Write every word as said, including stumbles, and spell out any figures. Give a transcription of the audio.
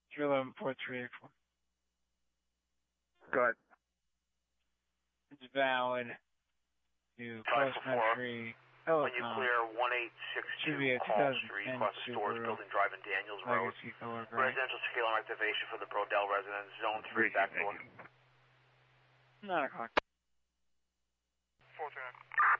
three eleven four three eight four. Go ahead. It's valid to Five cross four four. country When you telecom. clear one eight six Should two be a Hall Street, twenty ten across the Storage Subaru Building Drive in Daniels Road. Legacy color gray. Residential secure activation for the Brodell residence, zone three, back door. Nine o'clock. four three nine.